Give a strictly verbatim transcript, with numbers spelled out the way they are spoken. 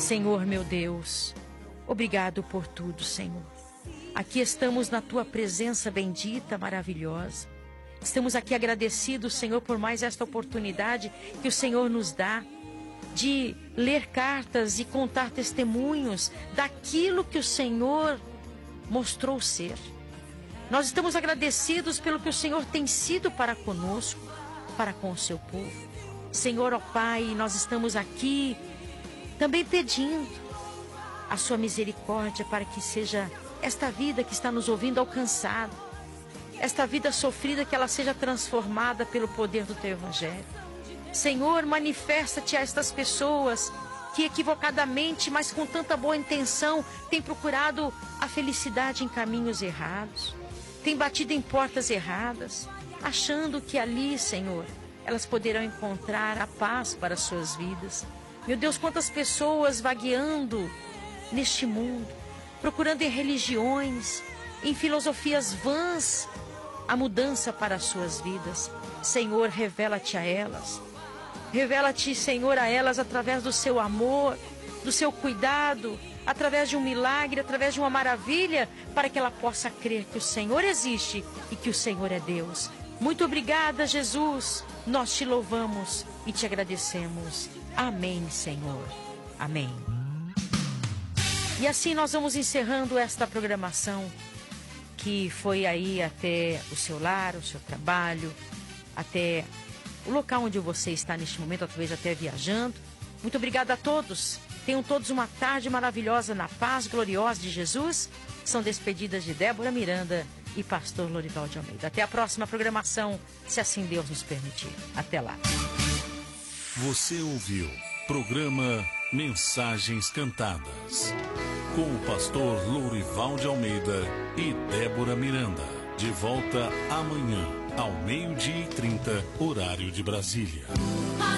Senhor meu Deus, obrigado por tudo, Senhor. Aqui estamos na Tua presença bendita, maravilhosa. Estamos aqui agradecidos, Senhor, por mais esta oportunidade que o Senhor nos dá de ler cartas e contar testemunhos daquilo que o Senhor mostrou ser. Nós estamos agradecidos pelo que o Senhor tem sido para conosco, para com o seu povo. Senhor, ó Pai, nós estamos aqui também pedindo a sua misericórdia para que seja esta vida que está nos ouvindo alcançada, esta vida sofrida, que ela seja transformada pelo poder do Teu Evangelho. Senhor, manifesta-te a estas pessoas que equivocadamente, mas com tanta boa intenção, têm procurado a felicidade em caminhos errados, têm batido em portas erradas, achando que ali, Senhor, elas poderão encontrar a paz para as suas vidas. Meu Deus, quantas pessoas vagueando neste mundo, procurando em religiões, em filosofias vãs, a mudança para as suas vidas. Senhor, revela-te a elas. Revela-te, Senhor, a elas através do seu amor, do seu cuidado, através de um milagre, através de uma maravilha, para que ela possa crer que o Senhor existe e que o Senhor é Deus. Muito obrigada, Jesus. Nós te louvamos e te agradecemos. Amém, Senhor. Amém. E assim nós vamos encerrando esta programação que foi aí até o seu lar, o seu trabalho, até o local onde você está neste momento, talvez até viajando. Muito obrigada a todos. Tenham todos uma tarde maravilhosa na paz gloriosa de Jesus. São despedidas de Débora Miranda e pastor Lorival de Almeida. Até a próxima programação, se assim Deus nos permitir. Até lá. Você ouviu programa Mensagens Cantadas com o pastor Lorival de Almeida e Débora Miranda. De volta amanhã, ao meio-dia e trinta, horário de Brasília.